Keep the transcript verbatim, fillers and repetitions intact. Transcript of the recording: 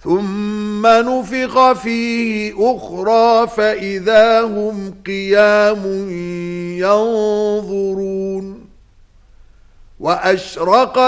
ثم نفخ فيه أخرى فإذا هم قيام ينظرون وأشرق